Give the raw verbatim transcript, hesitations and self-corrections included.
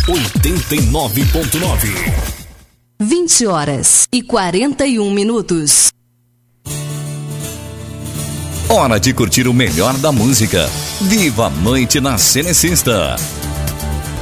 oitenta e nove ponto nove. vinte horas e quarenta e um minutos. Hora de curtir o melhor da música. Viva a noite na Cenecista.